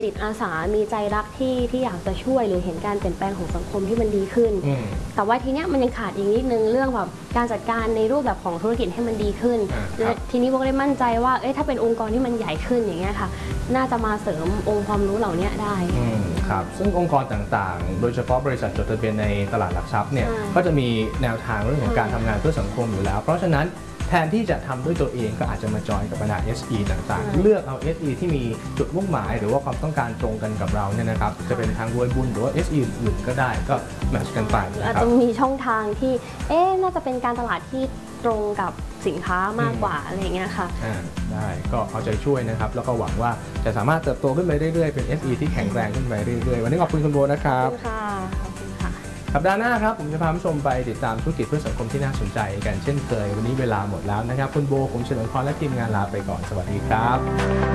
จิตอาสามีใจรักที่อยากจะช่วยหรือเห็นการเปลี่ยนแปลงของสังคมที่มันดีขึ้นแต่ว่าทีเนี้ยมันยังขาดอีกนิดนึงเรื่องแบบการจัดการในรูปแบบของธุรกิจให้มันดีขึ้นทีนี้โบก็ได้มั่นใจว่าถ้าเป็นองค์กรที่มันใหญ่ขึ้นอย่างเงี้ยค่ะน่าจะมาเสริมองค์ความรู้เหล่านี้ได้ครับซึ่งองค์กรต่างๆโดยเฉพาะบริษัทจดทะเบียนในตลาดหลักทรัพย์เนี่ยก็จะมีแนวทางเรื่องของการทำงานเพื่อสังคมอยู่แล้วเพราะฉะนั้นแทนที่จะทำด้วยตัวเองก็อาจจะมาจอยกับบรรดา SE ต่างๆเลือกเอา SE ที่มีจุดมุ่งหมายหรือว่าความต้องการตรงกันกับเราเนี่ยนะครับจะเป็นทางรวยบุญหรือว่า SE อื่นก็ได้ก็แมทช์กันไปอาจจะมีช่องทางที่น่าจะเป็นการตลาดที่ตรงกับสินค้ามากกว่าอะไรอย่างเงี้ยค่ะได้ก็เอาใจช่วยนะครับแล้วก็หวังว่าจะสามารถเติบโตขึ้นไปเรื่อยๆเป็น SE ที่แข็งแรงขึ้นไปเรื่อยๆวันนี้ขอบคุณคุณโบนะครับขอบคุณค่ะสัปดาห์หน้าครับผมจะพาผู้ชมไปติดตามธุรกิจเพื่อสังคมที่น่าสนใจกันเช่นเคยวันนี้เวลาหมดแล้วนะครับคุณโบผมเฉลิมพรและทีมงานลาไปก่อนสวัสดีครับ